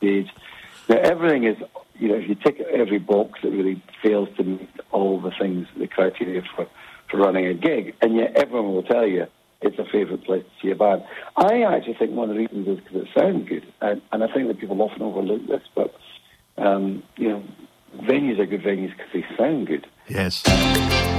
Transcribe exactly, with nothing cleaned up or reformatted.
stage. Now, everything is, you know, if you tick every box, it really fails to meet all the things, the criteria for, for running a gig. And yet everyone will tell you it's a favourite place to see a band. I actually think one of the reasons is because it sounds good. And, and I think that people often overlook this, but, um, you know, venues are good venues because they sound good. Yes.